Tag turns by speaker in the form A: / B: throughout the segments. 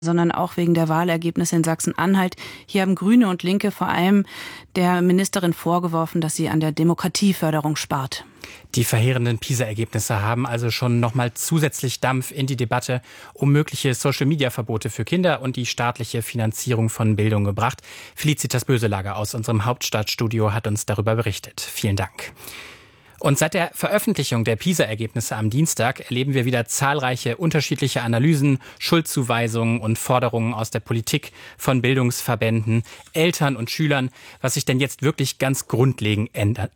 A: sondern auch wegen der Wahlergebnisse in Sachsen-Anhalt. Hier haben Grüne und Linke vor allem der Ministerin vorgeworfen, dass sie an der Demokratieförderung spart.
B: Die verheerenden PISA-Ergebnisse haben also schon nochmal zusätzlich Dampf in die Debatte um mögliche Social-Media-Verbote für Kinder und die staatliche Finanzierung von Bildung gebracht. Felicitas Böselager aus unserem Hauptstadtstudio hat uns darüber berichtet. Vielen Dank. Und seit der Veröffentlichung der PISA-Ergebnisse am Dienstag erleben wir wieder zahlreiche unterschiedliche Analysen, Schuldzuweisungen und Forderungen aus der Politik, von Bildungsverbänden, Eltern und Schülern, was sich denn jetzt wirklich ganz grundlegend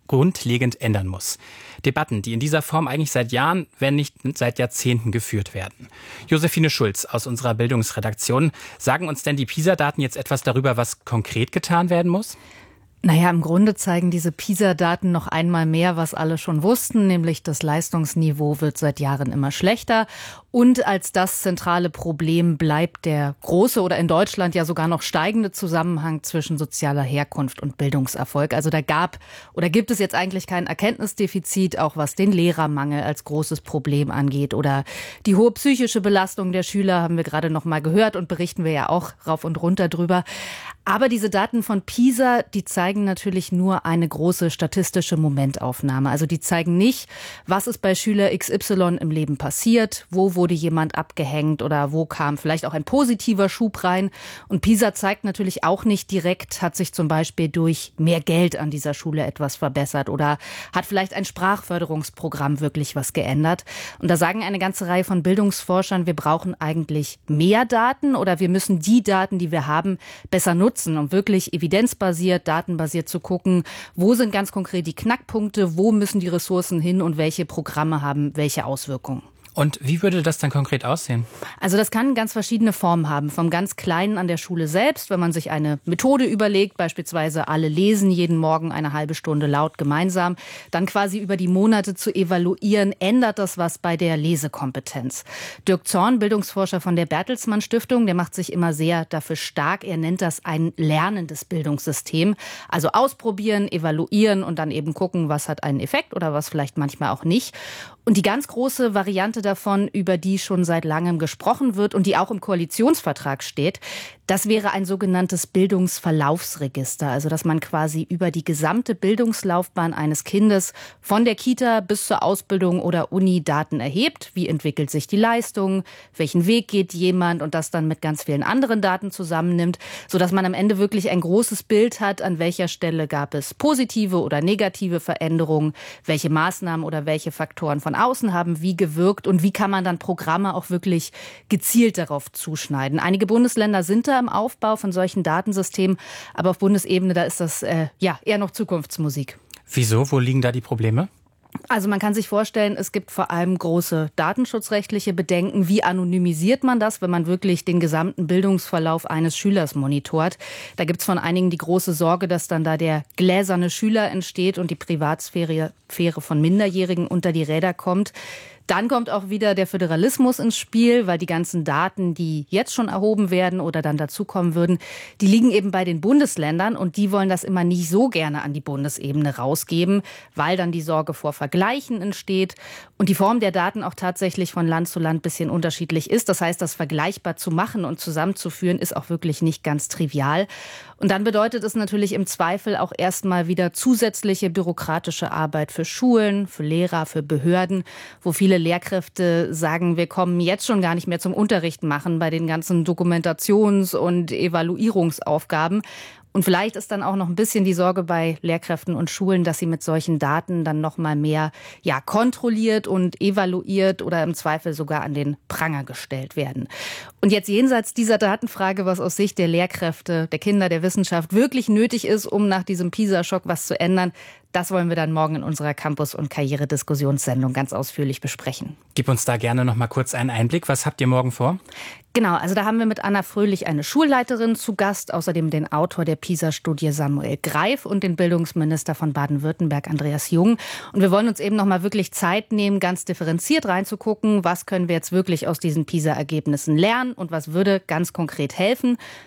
B: ändern muss. Debatten, die in dieser Form eigentlich seit Jahren, wenn nicht seit Jahrzehnten geführt werden. Josephine Schulz aus unserer Bildungsredaktion, sagen uns denn die PISA-Daten jetzt etwas darüber, was konkret getan werden muss?
C: Naja, im Grunde zeigen diese PISA-Daten noch einmal mehr, was alle schon wussten, nämlich das Leistungsniveau wird seit Jahren immer schlechter. Und als das zentrale Problem bleibt der große oder in Deutschland ja sogar noch steigende Zusammenhang zwischen sozialer Herkunft und Bildungserfolg. Also da gibt es jetzt eigentlich kein Erkenntnisdefizit, auch was den Lehrermangel als großes Problem angeht. Oder die hohe psychische Belastung der Schüler haben wir gerade noch mal gehört und berichten wir ja auch rauf und runter drüber. Aber diese Daten von PISA, die zeigen natürlich nur eine große statistische Momentaufnahme. Also die zeigen nicht, was ist bei Schüler XY im Leben passiert, wo wurde jemand abgehängt oder wo kam vielleicht auch ein positiver Schub rein. Und PISA zeigt natürlich auch nicht direkt, hat sich zum Beispiel durch mehr Geld an dieser Schule etwas verbessert oder hat vielleicht ein Sprachförderungsprogramm wirklich was geändert. Und da sagen eine ganze Reihe von Bildungsforschern, wir brauchen eigentlich mehr Daten oder wir müssen die Daten, die wir haben, besser nutzen, um wirklich evidenzbasiert, datenbasiert zu gucken, wo sind ganz konkret die Knackpunkte, wo müssen die Ressourcen hin und welche Programme haben welche Auswirkungen.
B: Und wie würde das dann konkret aussehen?
C: Also das kann ganz verschiedene Formen haben. Vom ganz Kleinen an der Schule selbst, wenn man sich eine Methode überlegt, beispielsweise alle lesen jeden Morgen eine halbe Stunde laut gemeinsam, dann quasi über die Monate zu evaluieren, ändert das was bei der Lesekompetenz. Dirk Zorn, Bildungsforscher von der Bertelsmann Stiftung, der macht sich immer sehr dafür stark. Er nennt das ein lernendes Bildungssystem. Also ausprobieren, evaluieren und dann eben gucken, was hat einen Effekt oder was vielleicht manchmal auch nicht. Und die ganz große Variante davon, über die schon seit langem gesprochen wird und die auch im Koalitionsvertrag steht, das wäre ein sogenanntes Bildungsverlaufsregister. Also dass man quasi über die gesamte Bildungslaufbahn eines Kindes von der Kita bis zur Ausbildung oder Uni Daten erhebt. Wie entwickelt sich die Leistung? Welchen Weg geht jemand? Und das dann mit ganz vielen anderen Daten zusammennimmt, sodass man am Ende wirklich ein großes Bild hat, an welcher Stelle gab es positive oder negative Veränderungen, welche Maßnahmen oder welche Faktoren von außen haben wie gewirkt und wie kann man dann Programme auch wirklich gezielt darauf zuschneiden. Einige Bundesländer sind da im Aufbau von solchen Datensystemen, aber auf Bundesebene, da ist das eher noch Zukunftsmusik.
B: Wieso? Wo liegen da die Probleme?
C: Also man kann sich vorstellen, es gibt vor allem große datenschutzrechtliche Bedenken. Wie anonymisiert man das, wenn man wirklich den gesamten Bildungsverlauf eines Schülers monitort? Da gibt es von einigen die große Sorge, dass dann da der gläserne Schüler entsteht und die Privatsphäre von Minderjährigen unter die Räder kommt. Dann kommt auch wieder der Föderalismus ins Spiel, weil die ganzen Daten, die jetzt schon erhoben werden oder dann dazukommen würden, die liegen eben bei den Bundesländern und die wollen das immer nicht so gerne an die Bundesebene rausgeben, weil dann die Sorge vor Vergleichen entsteht und die Form der Daten auch tatsächlich von Land zu Land ein bisschen unterschiedlich ist. Das heißt, das vergleichbar zu machen und zusammenzuführen, ist auch wirklich nicht ganz trivial. Und dann bedeutet es natürlich im Zweifel auch erstmal wieder zusätzliche bürokratische Arbeit für Schulen, für Lehrer, für Behörden, wo viele Lehrkräfte sagen, wir kommen jetzt schon gar nicht mehr zum Unterricht machen bei den ganzen Dokumentations- und Evaluierungsaufgaben. Und vielleicht ist dann auch noch ein bisschen die Sorge bei Lehrkräften und Schulen, dass sie mit solchen Daten dann noch mal mehr kontrolliert und evaluiert oder im Zweifel sogar an den Pranger gestellt werden. Und jetzt jenseits dieser Datenfrage, was aus Sicht der Lehrkräfte, der Kinder, der Wissenschaft wirklich nötig ist, um nach diesem PISA-Schock was zu ändern, das wollen wir dann morgen in unserer Campus- und Karriere-Diskussionssendung ganz ausführlich besprechen.
B: Gib uns da gerne noch mal kurz einen Einblick. Was habt ihr morgen vor?
C: Genau, also da haben wir mit Anna Fröhlich eine Schulleiterin zu Gast, außerdem den Autor der PISA-Studie Samuel Greif und den Bildungsminister von Baden-Württemberg Andreas Jung. Und wir wollen uns eben noch mal wirklich Zeit nehmen, ganz differenziert reinzugucken, was können wir jetzt wirklich aus diesen PISA-Ergebnissen lernen und was würde ganz konkret helfen.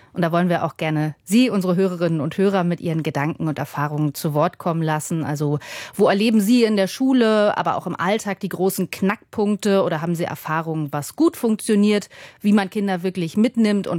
C: Und da wollen wir auch gerne Sie, unsere Hörerinnen und Hörer, mit Ihren Gedanken und Erfahrungen zu Wort kommen lassen. Also wo erleben Sie in der Schule, aber auch im Alltag die großen Knackpunkte oder haben Sie Erfahrungen, was gut funktioniert, wie man Kinder wirklich mitnimmt und